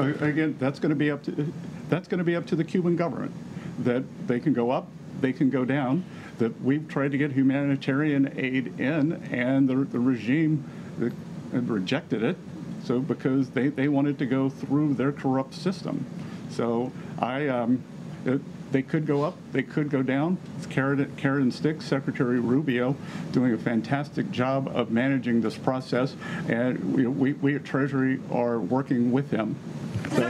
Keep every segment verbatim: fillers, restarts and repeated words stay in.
Uh, again, that's going to be up to that's going to be up to the Cuban government. That they can go up, they can go down. That we've tried to get humanitarian aid in, and the, the regime rejected it. So because they, they wanted to go through their corrupt system. So I um, it, they could go up, they could go down. It's carrot, carrot and stick. Secretary Rubio doing a fantastic job of managing this process, and we, we, we at Treasury are working with him. So,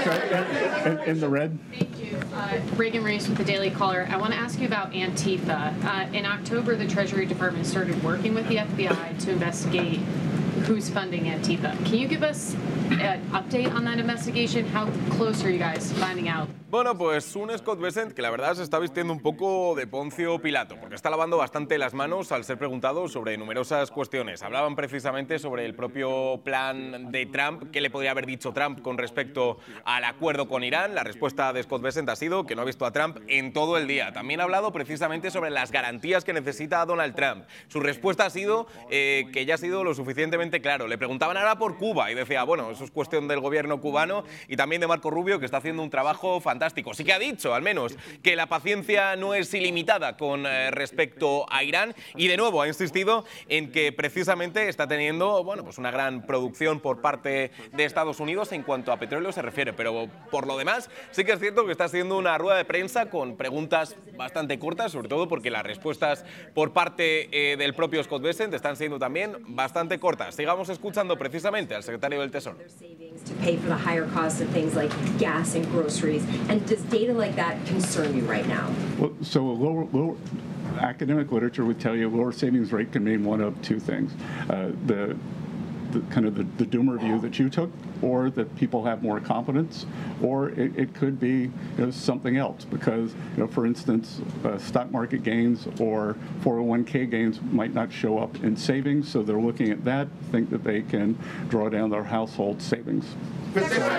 in, in the red. Thank you. Uh, Reagan Reese with the Daily Caller. I want to ask you about Antifa. Uh, in October, the Treasury Department started working with the F B I to investigate who's funding Antifa. Can you give us an update on that investigation? How close are you guys to finding out? Bueno, pues un Scott Bessent que la verdad se está vistiendo un poco de Poncio Pilato, porque está lavando bastante las manos al ser preguntado sobre numerosas cuestiones. Hablaban precisamente sobre el propio plan de Trump, qué le podría haber dicho Trump con respecto al acuerdo con Irán. La respuesta de Scott Bessent ha sido que no ha visto a Trump en todo el día. También ha hablado precisamente sobre las garantías que necesita Donald Trump. Su respuesta ha sido eh, que ya ha sido lo suficientemente claro. Le preguntaban ahora por Cuba y decía, bueno, eso es cuestión del gobierno cubano y también de Marco Rubio, que está haciendo un trabajo fantástico. Sí que ha dicho, al menos, que la paciencia no es ilimitada con eh, respecto a Irán y, de nuevo, ha insistido en que precisamente está teniendo, bueno, pues una gran producción por parte de Estados Unidos en cuanto a petróleo se refiere, pero por lo demás sí que es cierto que está haciendo una rueda de prensa con preguntas bastante cortas, sobre todo porque las respuestas por parte eh, del propio Scott Bessent están siendo también bastante cortas. Sigamos escuchando precisamente al secretario del Tesoro. To pay for the higher costs of things like gas and groceries. And does data like that concern you right now? Well, so a lower, lower academic literature would tell you a lower savings rate can mean one of two things. Uh, the, the kind of the, the doomer view that you took, or that people have more confidence, or it, it could be you know, something else. Because, you know, for instance, uh, stock market gains or four oh one K gains might not show up in savings, so they're looking at that, think that they can draw down their household savings. So,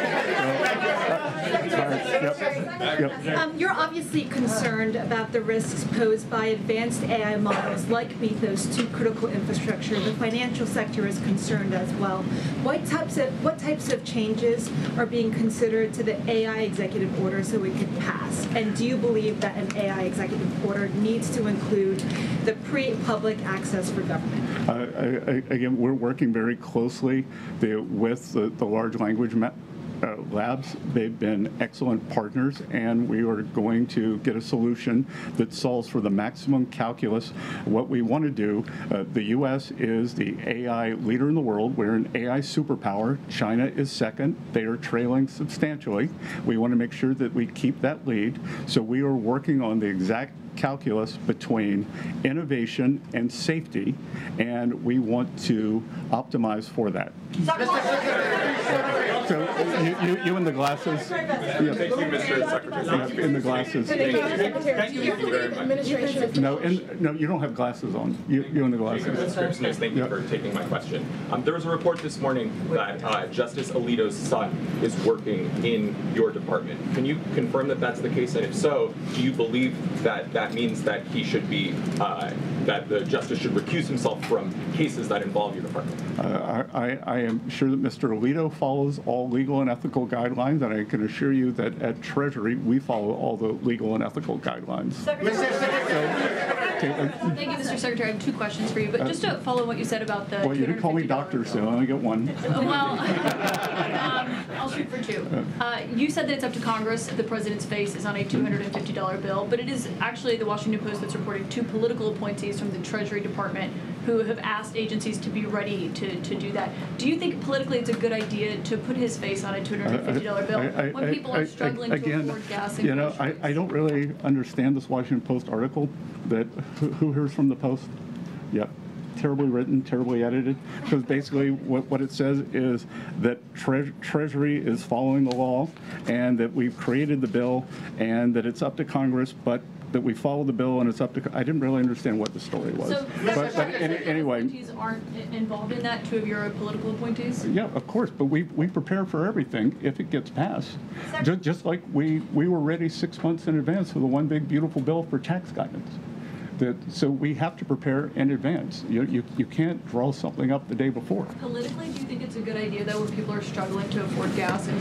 Yep. Yep. Um, you're obviously concerned about the risks posed by advanced A I models like Mythos to critical infrastructure. The financial sector is concerned as well. What types of what types of changes are being considered to the A I executive order so it could pass? And do you believe that an A I executive order needs to include the pre-public access for government? Uh, I, I, again, we're working very closely the, with the, the large language ma- Uh, labs. They've been excellent partners, and we are going to get a solution that solves for the maximum calculus. What we want to do, uh, the U S is the A I leader in the world. We're an A I superpower. China is second. They are trailing substantially. We want to make sure that we keep that lead. So we are working on the exact calculus between innovation and safety, and we want to optimize for that. So you, you, you in the glasses. Yeah. Thank you, Mister Secretary. Yeah, in the glasses. Thank you. Thank you very much. No, in, no, you don't have glasses on. You, you in the glasses. Mister Smith, thank you Yep. for taking my question. Um, there was a report this morning that uh, Justice Alito's son is working in your department. Can you confirm that that's the case? And if so, do you believe that that means that he should be, uh, that the justice should recuse himself from cases that involve your department? Uh, I, I am sure that Mister Alito follows all legal and ethical guidelines, and I can assure you that at Treasury we follow all the legal and ethical guidelines. So, okay, uh, thank you, Mister Secretary. I have two questions for you, but just to follow what you said about the well, you didn't call me doctor, so I only get one. Well, um, I'll shoot for two. Uh, you said that it's up to Congress. The president's face is on a two hundred fifty dollar bill, but it is actually the Washington Post that's reporting two political appointees from the Treasury Department who have asked agencies to be ready to, to do that. Do you think politically it's a good idea to put his face on a two hundred fifty dollar bill I, I, when people I, are struggling I, again, to afford gas and you know, groceries? I, I don't really understand this Washington Post article. That who, who hears from the Post? Yep. Terribly written, terribly edited, because basically what, what it says is that tre- Treasury is following the law, and that we've created the bill, and that it's up to Congress, but that we follow the bill and it's up to. I didn't really understand what the story was. So, but, but any, anyway. Appointees aren't involved in that, two of your political appointees? Yeah, of course, but we we prepare for everything if it gets passed. Just, just like we, we were ready six months in advance for the one big beautiful bill for tax guidance. That, so we have to prepare in advance. You, you you can't draw something up the day before. Politically, do you think it's a good idea, though, when people are struggling to afford gas and